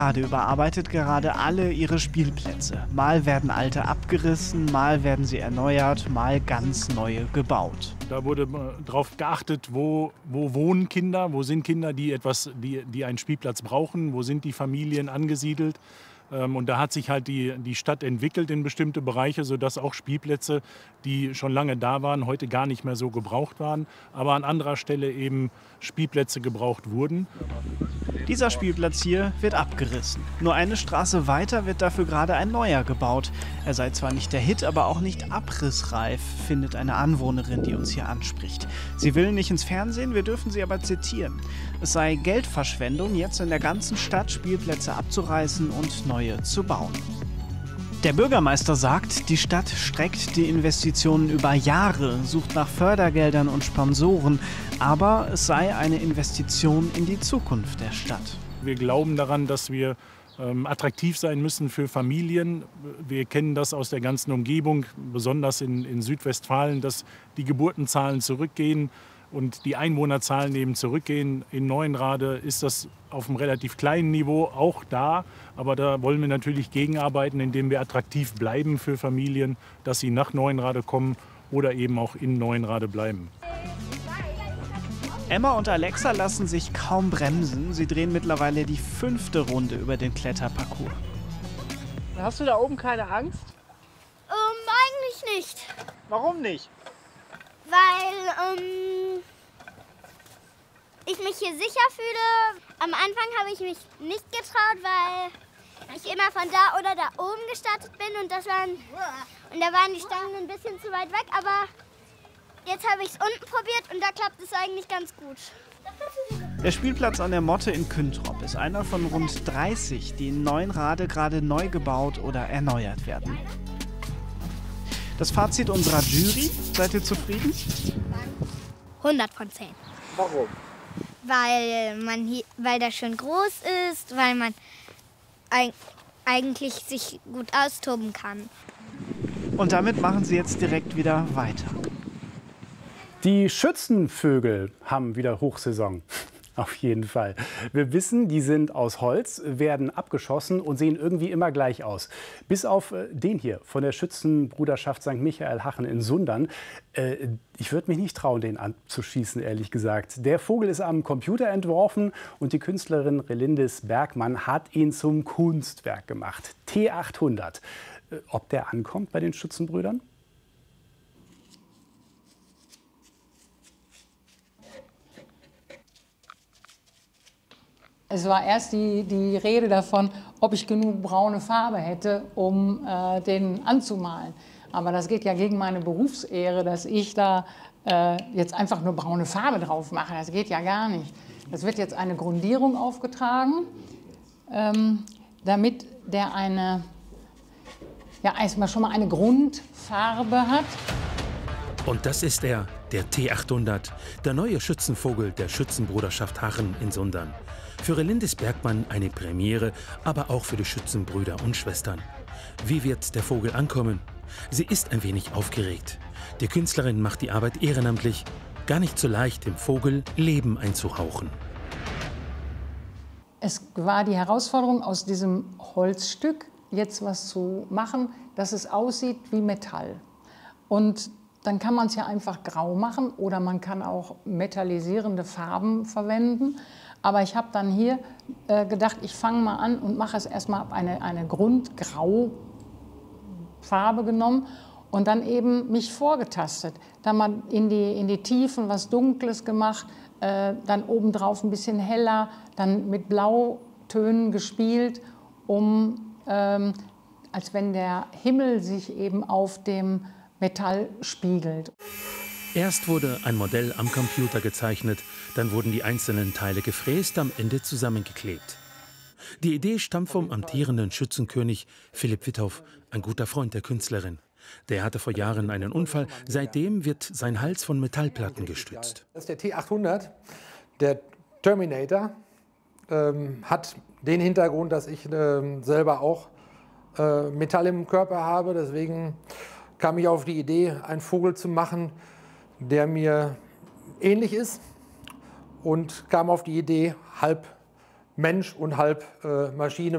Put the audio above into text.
Überarbeitet gerade alle ihre Spielplätze. Mal werden alte abgerissen, mal werden sie erneuert, mal ganz neue gebaut. Da wurde darauf geachtet, wo wohnen Kinder, wo sind Kinder, die einen Spielplatz brauchen, wo sind die Familien angesiedelt. Und da hat sich halt die Stadt entwickelt in bestimmte Bereiche, sodass auch Spielplätze, die schon lange da waren, heute gar nicht mehr so gebraucht waren, aber an anderer Stelle eben Spielplätze gebraucht wurden. Dieser Spielplatz hier wird abgerissen. Nur eine Straße weiter wird dafür gerade ein neuer gebaut. Er sei zwar nicht der Hit, aber auch nicht abrissreif, findet eine Anwohnerin, die uns hier anspricht. Sie will nicht ins Fernsehen, wir dürfen sie aber zitieren. Es sei Geldverschwendung, jetzt in der ganzen Stadt Spielplätze abzureißen und neue zu bauen. Der Bürgermeister sagt, die Stadt streckt die Investitionen über Jahre, sucht nach Fördergeldern und Sponsoren, aber es sei eine Investition in die Zukunft der Stadt. Wir glauben daran, dass wir attraktiv sein müssen für Familien. Wir kennen das aus der ganzen Umgebung, besonders in Südwestfalen, dass die Geburtenzahlen zurückgehen und die Einwohnerzahlen eben zurückgehen. In Neuenrade ist das auf einem relativ kleinen Niveau auch da, aber da wollen wir natürlich gegenarbeiten, indem wir attraktiv bleiben für Familien, dass sie nach Neuenrade kommen oder eben auch in Neuenrade bleiben. Emma und Alexa lassen sich kaum bremsen. Sie drehen mittlerweile die 5. Runde über den Kletterparcours. Hast du da oben keine Angst? Eigentlich nicht. Warum nicht? Weil ich mich hier sicher fühle. Am Anfang habe ich mich nicht getraut, weil ich immer von da oder da oben gestartet bin und da waren die Stangen ein bisschen zu weit weg, aber jetzt habe ich es unten probiert und da klappt es eigentlich ganz gut. Der Spielplatz an der Motte in Küntrop ist einer von rund 30, die in Neuenrade gerade neu gebaut oder erneuert werden. Das Fazit unserer Jury, seid ihr zufrieden? 100%. Warum? Weil das schön groß ist, weil man eigentlich sich gut austoben kann. Und damit machen sie jetzt direkt wieder weiter. Die Schützenvögel haben wieder Hochsaison. Auf jeden Fall. Wir wissen, die sind aus Holz, werden abgeschossen und sehen irgendwie immer gleich aus. Bis auf den hier von der Schützenbruderschaft St. Michael Hachen in Sundern. Ich würde mich nicht trauen, den anzuschießen, ehrlich gesagt. Der Vogel ist am Computer entworfen und die Künstlerin Relindis Bergmann hat ihn zum Kunstwerk gemacht. T800. Ob der ankommt bei den Schützenbrüdern? Es war erst die Rede davon, ob ich genug braune Farbe hätte, um den anzumalen. Aber das geht ja gegen meine Berufsehre, dass ich da jetzt einfach nur braune Farbe drauf mache. Das geht ja gar nicht. Es wird jetzt eine Grundierung aufgetragen, damit der erstmal schon mal eine Grundfarbe hat. Und das ist er, der T800, der neue Schützenvogel der Schützenbruderschaft Hachen in Sundern. Für Relindis Bergmann eine Premiere, aber auch für die Schützenbrüder und Schwestern. Wie wird der Vogel ankommen? Sie ist ein wenig aufgeregt. Die Künstlerin macht die Arbeit ehrenamtlich. Gar nicht so leicht, dem Vogel Leben einzuhauchen. Es war die Herausforderung, aus diesem Holzstück jetzt was zu machen, dass es aussieht wie Metall. Und dann kann man es ja einfach grau machen oder man kann auch metallisierende Farben verwenden. Aber ich habe dann hier gedacht, ich fange mal an und mache es erstmal ab eine Grundgraufarbe genommen und dann eben mich vorgetastet. Dann mal in die Tiefen was Dunkles gemacht, dann obendrauf ein bisschen heller, dann mit Blautönen gespielt, als wenn der Himmel sich eben auf dem Metall spiegelt. Erst wurde ein Modell am Computer gezeichnet, dann wurden die einzelnen Teile gefräst, am Ende zusammengeklebt. Die Idee stammt vom amtierenden Schützenkönig Philipp Withoff, ein guter Freund der Künstlerin. Der hatte vor Jahren einen Unfall, seitdem wird sein Hals von Metallplatten gestützt. Das ist der T800, der Terminator, hat den Hintergrund, dass ich selber auch Metall im Körper habe. Deswegen kam ich auf die Idee, einen Vogel zu machen, der mir ähnlich ist, und kam auf die Idee, halb Mensch und halb Maschine.